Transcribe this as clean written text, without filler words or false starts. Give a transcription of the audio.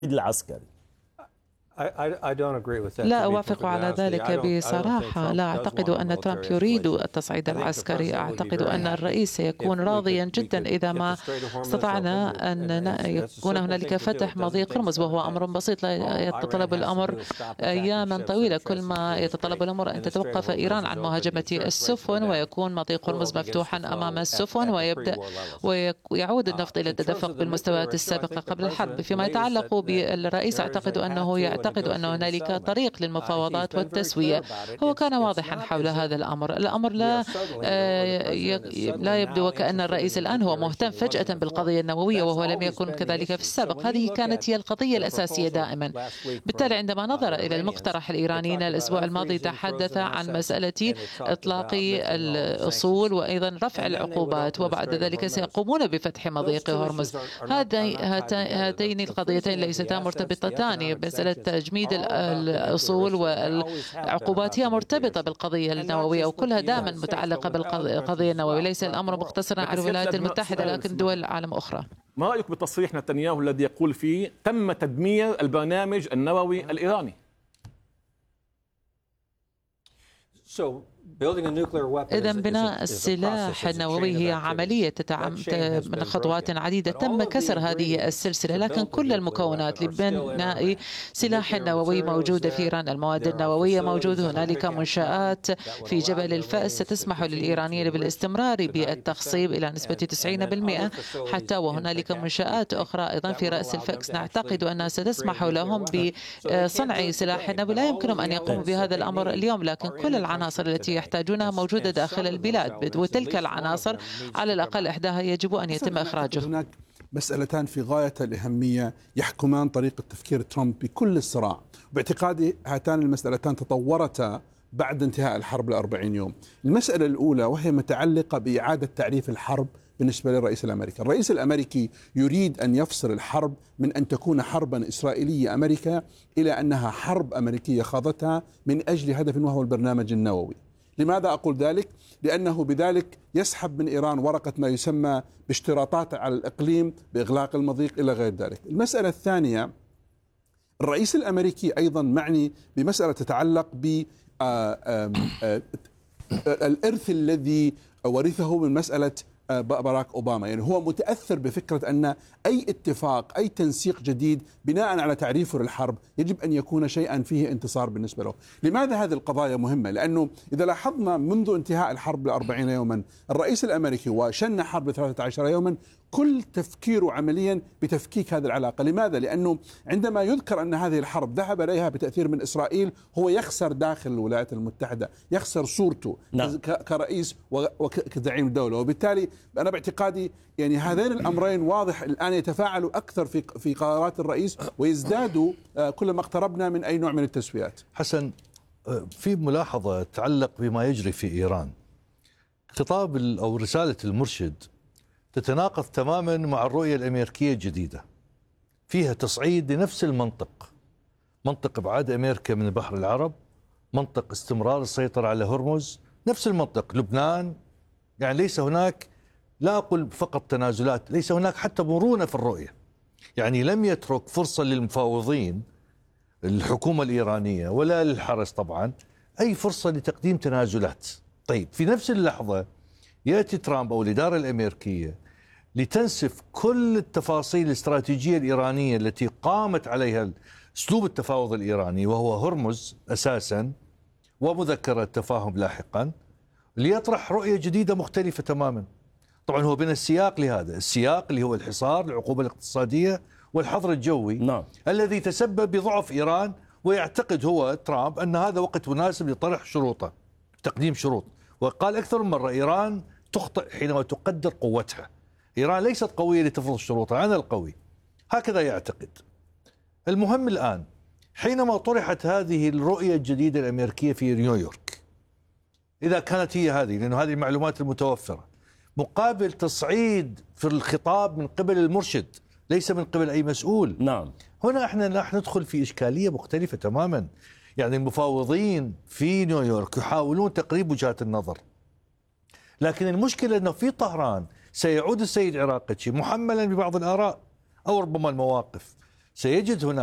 العسكري. لا أوافق على ذلك بصراحة. لا أعتقد أن ترامب يريد التصعيد العسكري. أعتقد أن الرئيس سيكون راضيا جدا إذا ما استطعنا أن يكون هنالك فتح مضيق هرمز، وهو أمر بسيط لا يتطلب الأمر أياما طويلة. كل ما يتطلب الأمر أن تتوقف إيران عن مهاجمة السفن ويكون مضيق هرمز مفتوحا أمام السفن ويعود النفط إلى التدفق بالمستويات السابقة قبل الحرب. فيما يتعلق بالرئيس أعتقد أنه يعتقد أن هنالك طريق للمفاوضات والتسوية. هو كان واضحا حول هذا الأمر. لا يبدو وكأن الرئيس الآن هو مهتم فجأة بالقضية النووية، وهو لم يكن كذلك في السابق. هذه كانت هي القضية الأساسية دائما. بالتالي عندما نظر إلى المقترح الإيراني الأسبوع الماضي تحدث عن مسألة إطلاق الأصول وأيضا رفع العقوبات، وبعد ذلك سيقومون بفتح مضيق هرمز. هاتين القضيتين ليستا مرتبطتان. مسألة تجميد الأصول والعقوبات هي مرتبطة بالقضية النووية، وكلها دائما متعلقة بالقضية النووية. ليس الأمر مقتصرا على الولايات المتحدة لكن دول العالم أخرى. ما رأيك بتصريح نتنياهو الذي يقول فيه تم تدمير البرنامج النووي الإيراني؟ إذا بناء السلاح النووي هي عملية من خطوات عديدة. تم كسر هذه السلسلة، لكن كل المكونات لبناء سلاح نووي موجودة في إيران. المواد النووية موجودة. هنالك منشآت في جبل الفأس ستسمح للإيرانيين بالاستمرار بالتخصيب إلى نسبة 90%، حتى وهنالك منشآت أخرى أيضا في رأس الفأس نعتقد أنها ستسمح لهم بصنع سلاح نووي. لا يمكنهم أن يقوموا بهذا الأمر اليوم، لكن كل العناصر التي يحتاجونها موجودة داخل البلاد، وتلك العناصر على الأقل إحداها يجب أن يتم إخراجه. هناك مسألتان في غاية الأهمية يحكمان طريقة تفكير ترامب بكل الصراع، باعتقادي هاتان المسألتان تطورتا بعد انتهاء الحرب ال40 يوم. المسألة الأولى وهي متعلقة بإعادة تعريف الحرب بالنسبة للرئيس الأمريكي. الرئيس الأمريكي يريد أن يفصل الحرب من أن تكون حربا إسرائيلية أمريكا إلى أنها حرب أمريكية خاضتها من أجل هدف وهو البرنامج النووي. لماذا أقول ذلك؟ لأنه بذلك يسحب من إيران ورقة ما يسمى باشتراطات على الإقليم بإغلاق المضيق إلى غير ذلك. المسألة الثانية، الرئيس الأمريكي أيضا معني بمسألة تتعلق بالإرث الذي ورثه من مسألة باراك أوباما. يعني هو متأثر بفكرة أن أي اتفاق أي تنسيق جديد بناء على تعريفه للحرب يجب أن يكون شيئا فيه انتصار بالنسبة له. لماذا هذه القضايا مهمة؟ لأنه إذا لاحظنا منذ انتهاء الحرب ال40 يوما الرئيس الأمريكي وشن حرب 13 يوما كل تفكيره عمليا بتفكيك هذه العلاقة. لماذا؟ لأنه عندما يذكر أن هذه الحرب ذهب إليها بتأثير من إسرائيل هو يخسر داخل الولايات المتحدة، يخسر صورته كرئيس وكزعيم دولة. وبالتالي أنا باعتقادي يعني هذين الأمرين واضح الآن يتفاعلوا أكثر في قرارات الرئيس ويزدادوا كلما اقتربنا من أي نوع من التسويات. حسن، في ملاحظة تتعلق بما يجري في إيران. خطاب أو رسالة المرشد تتناقض تماما مع الرؤية الأمريكية الجديدة، فيها تصعيد لنفس المنطق، منطق ابعاد أمريكا من البحر العرب، منطق استمرار السيطرة على هرمز، نفس المنطق. لبنان، يعني ليس هناك، لا أقول فقط تنازلات، ليس هناك حتى مرونة في الرؤية. يعني لم يترك فرصة للمفاوضين الحكومة الإيرانية ولا للحرس طبعا أي فرصة لتقديم تنازلات. طيب في نفس اللحظة يأتي ترامب أو الإدارة الأمريكية لتنسف كل التفاصيل الاستراتيجية الإيرانية التي قامت عليها أسلوب التفاوض الإيراني، وهو هرمز أساسا ومذكرة تفاهم لاحقا، ليطرح رؤية جديدة مختلفة تماما. طبعا هو بين السياق لهذا السياق اللي هو الحصار، العقوبة الاقتصادية والحظر الجوي الذي تسبب بضعف إيران، ويعتقد هو ترامب أن هذا وقت مناسب لطرح شروطه، تقديم شروط. وقال أكثر من مرة إيران تخطئ حينما تقدر قوتها. إيران ليست قوية لتفرض شروطها، أنا القوي، هكذا يعتقد. المهم الآن حينما طرحت هذه الرؤية الجديدة الأمريكية في نيويورك، إذا كانت هي هذه، لأن هذه المعلومات المتوفرة، مقابل تصعيد في الخطاب من قبل المرشد ليس من قبل أي مسؤول، هنا احنا راح ندخل في إشكالية مختلفة تماما. يعني المفاوضين في نيويورك يحاولون تقريب وجهات النظر، لكن المشكلة أنه في طهران سيعود السيد عراقتشي محملا ببعض الآراء أو ربما المواقف، سيجد هناك